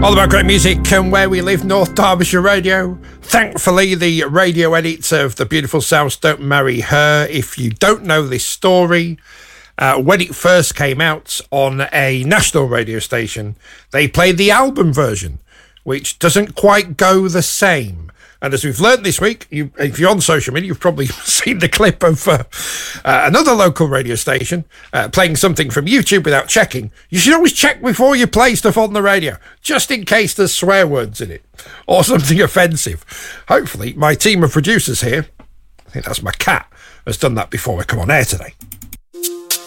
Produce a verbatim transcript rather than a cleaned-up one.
All about great music and where we live, North Derbyshire Radio. Thankfully, the radio edits of The Beautiful South Don't Marry Her. If you don't know this story, uh, when it first came out on a national radio station, they played the album version, which doesn't quite go the same. And as we've learned this week, you, if you're on social media, you've probably seen the clip of uh, uh, another local radio station uh, playing something from YouTube without checking. You should always check before you play stuff on the radio, just in case there's swear words in it or something offensive. Hopefully, my team of producers here, I think that's my cat, has done that before we come on air today.